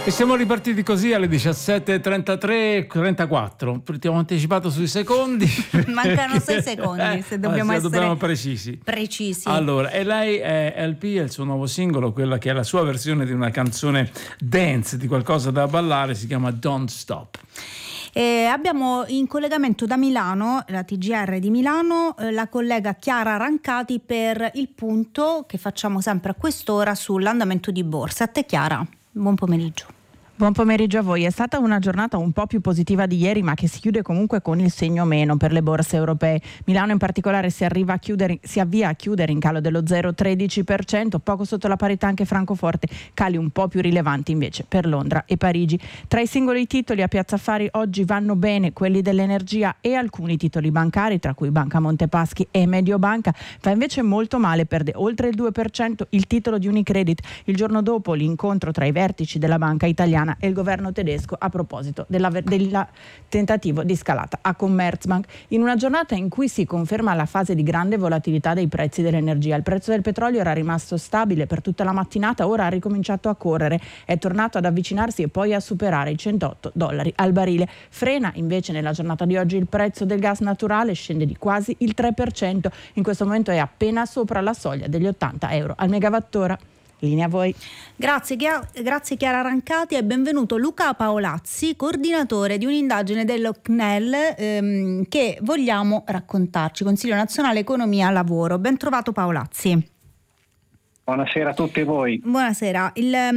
E siamo ripartiti così alle 17:33-34. Abbiamo anticipato sui secondi. Mancano 6 secondi, se dobbiamo essere dobbiamo precisi. Allora, e lei è LP, è il suo nuovo singolo, quella che è la sua versione di una canzone dance, di qualcosa da ballare, si chiama Don't Stop. Abbiamo in collegamento da Milano, la TGR di Milano, la collega Chiara Rancati per il punto che facciamo sempre a quest'ora sull'andamento di borsa. A te Chiara, buon pomeriggio. Buon pomeriggio a voi. È stata una giornata un po' più positiva di ieri, ma che si chiude comunque con il segno meno per le borse europee. Milano in particolare si avvia a chiudere in calo dello 0,13%, poco sotto la parità anche Francoforte, cali un po' più rilevanti invece per Londra e Parigi. Tra i singoli titoli a Piazza Affari oggi vanno bene quelli dell'energia e alcuni titoli bancari, tra cui Banca Montepaschi e Mediobanca. Va invece molto male, perde oltre il 2% il titolo di Unicredit, il giorno dopo l'incontro tra i vertici della banca italiana e il governo tedesco a proposito del tentativo di scalata a Commerzbank, in una giornata in cui si conferma la fase di grande volatilità dei prezzi dell'energia. Il prezzo del petrolio era rimasto stabile per tutta la mattinata, ora ha ricominciato a correre, è tornato ad avvicinarsi e poi a superare i $108 al barile. Frena invece nella giornata di oggi il prezzo del gas naturale, scende di quasi il 3%, in questo momento è appena sopra la soglia degli €80 al megawattora. Linea a voi. Grazie Chiara Rancati e benvenuto Luca Paolazzi, coordinatore di un'indagine dello CNEL che vogliamo raccontarci, Consiglio Nazionale Economia Lavoro. Ben trovato Paolazzi. Buonasera a tutti voi. Buonasera.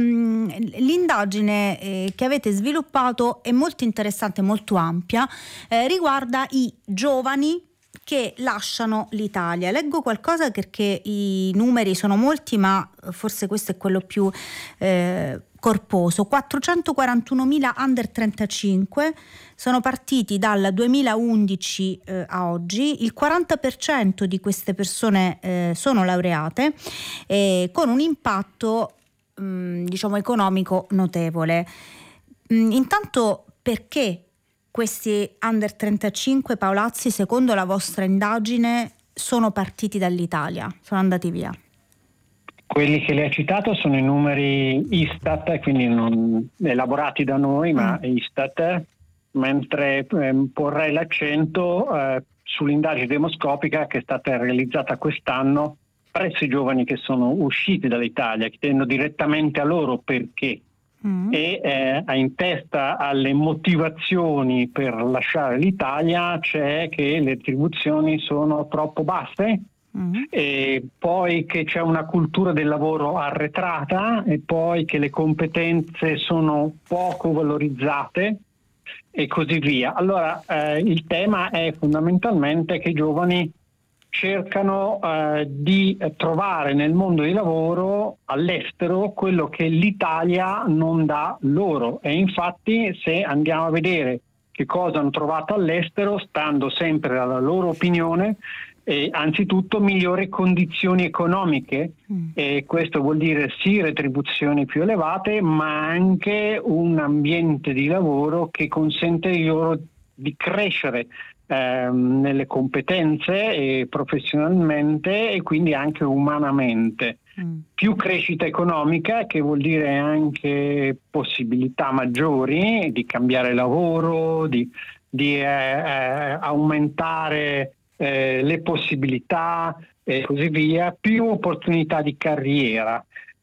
L'indagine che avete sviluppato è molto interessante, molto ampia, riguarda i giovani che lasciano l'Italia. Leggo qualcosa perché i numeri sono molti, ma forse questo è quello più corposo. 441.000 under 35 sono partiti dal 2011 a oggi. Il 40% di queste persone sono laureate, con un impatto economico notevole. Intanto, perché questi under 35, Paolazzi, secondo la vostra indagine, sono partiti dall'Italia, sono andati via? Quelli che lei ha citato sono i numeri Istat, quindi non elaborati da noi, ma Istat, mentre porrei l'accento sull'indagine demoscopica che è stata realizzata quest'anno presso i giovani che sono usciti dall'Italia, chiedendo direttamente a loro perché. E in testa alle motivazioni per lasciare l'Italia c'è che le retribuzioni sono troppo basse, e poi che c'è una cultura del lavoro arretrata, e poi che le competenze sono poco valorizzate e così via. Allora il tema è fondamentalmente che i giovani cercano di trovare nel mondo del lavoro all'estero quello che l'Italia non dà loro, e infatti se andiamo a vedere che cosa hanno trovato all'estero, stando sempre alla loro opinione, anzitutto migliori condizioni economiche, e questo vuol dire sì retribuzioni più elevate, ma anche un ambiente di lavoro che consente loro di crescere nelle competenze e professionalmente, e quindi anche umanamente. Più crescita economica, che vuol dire anche possibilità maggiori di cambiare lavoro, di aumentare le possibilità e così via, più opportunità di carriera.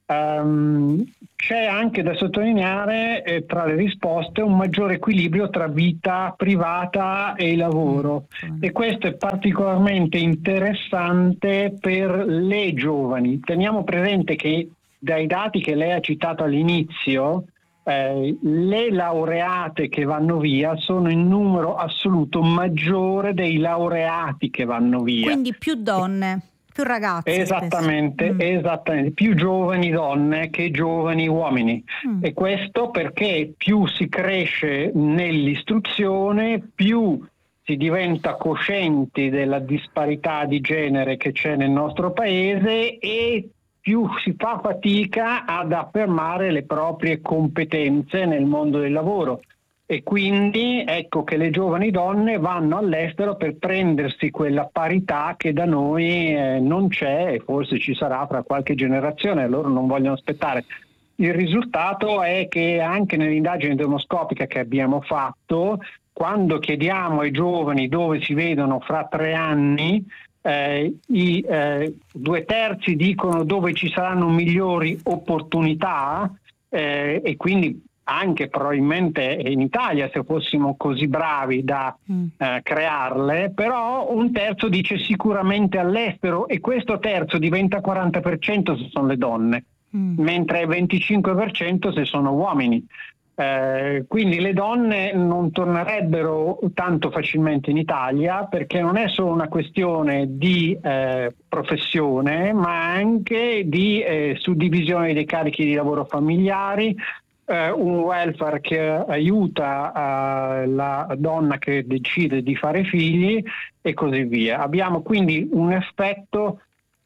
C'è anche da sottolineare tra le risposte un maggiore equilibrio tra vita privata e lavoro, e questo è particolarmente interessante per le giovani. Teniamo presente che dai dati che lei ha citato all'inizio, le laureate che vanno via sono in numero assoluto maggiore dei laureati che vanno via. Quindi più donne, più ragazzi. Esattamente, più giovani donne che giovani uomini. E questo perché più si cresce nell'istruzione, più si diventa coscienti della disparità di genere che c'è nel nostro paese, e più si fa fatica ad affermare le proprie competenze nel mondo del lavoro. E quindi ecco che le giovani donne vanno all'estero per prendersi quella parità che da noi non c'è, e forse ci sarà fra qualche generazione. Loro non vogliono aspettare il risultato è che anche nell'indagine demoscopica che abbiamo fatto, quando chiediamo ai giovani dove si vedono fra 3 anni, i 2/3 dicono dove ci saranno migliori opportunità, e quindi anche probabilmente in Italia, se fossimo così bravi da crearle, però 1/3 dice sicuramente all'estero, e questo terzo diventa 40% se sono le donne, mentre è 25% se sono uomini. Quindi le donne non tornerebbero tanto facilmente in Italia, perché non è solo una questione di professione, ma anche di suddivisione dei carichi di lavoro familiari, un welfare che aiuta la donna che decide di fare figli e così via. Abbiamo quindi un effetto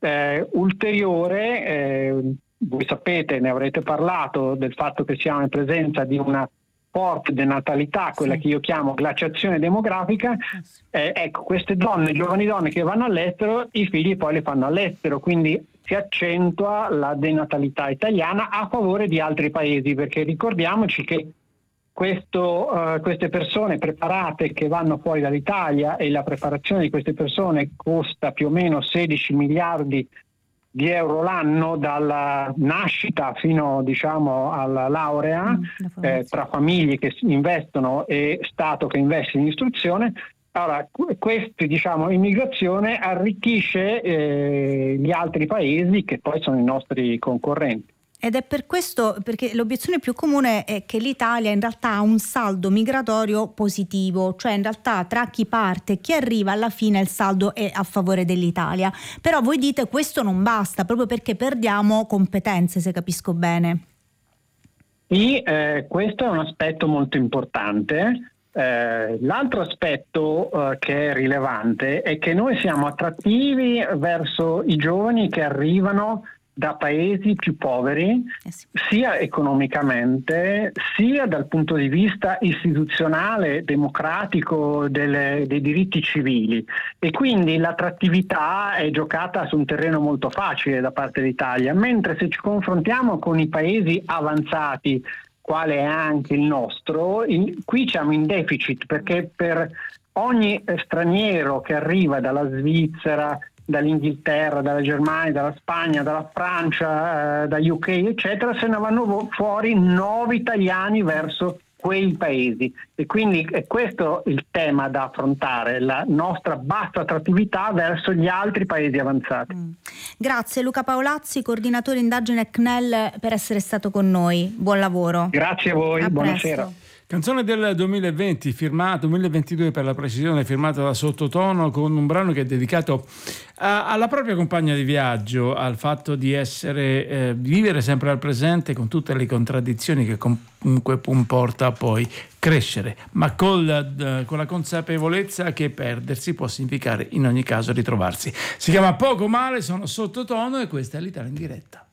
ulteriore. Voi sapete, ne avrete parlato, del fatto che siamo in presenza di una forte denatalità, quella che io chiamo glaciazione demografica. Ecco, queste donne, giovani donne che vanno all'estero, i figli poi li fanno all'estero, quindi si accentua la denatalità italiana a favore di altri paesi, perché ricordiamoci che queste persone preparate che vanno fuori dall'Italia, e la preparazione di queste persone costa più o meno 16 miliardi di euro l'anno, dalla nascita fino alla laurea, tra famiglie che investono e Stato che investe in istruzione. Allora, questa immigrazione arricchisce gli altri paesi che poi sono i nostri concorrenti. Ed è per questo, perché l'obiezione più comune è che l'Italia in realtà ha un saldo migratorio positivo, cioè in realtà tra chi parte e chi arriva alla fine il saldo è a favore dell'Italia. Però voi dite questo non basta, proprio perché perdiamo competenze, se capisco bene. Sì, questo è un aspetto molto importante. L'altro aspetto che è rilevante è che noi siamo attrattivi verso i giovani che arrivano da paesi più poveri, sia economicamente, sia dal punto di vista istituzionale, democratico, dei diritti civili, e quindi l'attrattività è giocata su un terreno molto facile da parte dell'Italia, mentre se ci confrontiamo con i paesi avanzati, quale è anche il nostro, qui siamo in deficit, perché per ogni straniero che arriva dalla Svizzera, dall'Inghilterra, dalla Germania, dalla Spagna, dalla Francia, da UK, eccetera, se ne vanno fuori 9 italiani verso quei paesi, e quindi è questo il tema da affrontare, la nostra bassa attrattività verso gli altri paesi avanzati. Grazie Luca Paolazzi, coordinatore indagine CNEL, per essere stato con noi. Buon lavoro. Grazie a voi, buonasera. Presto. Canzone del 2020, 2022 per la precisione, firmata da Sottotono, con un brano che è dedicato alla propria compagna di viaggio, al fatto di vivere sempre al presente con tutte le contraddizioni che comunque comporta poi crescere, ma con la consapevolezza che perdersi può significare in ogni caso ritrovarsi. Si chiama Poco Male, sono Sottotono e questa è l'Italia in diretta.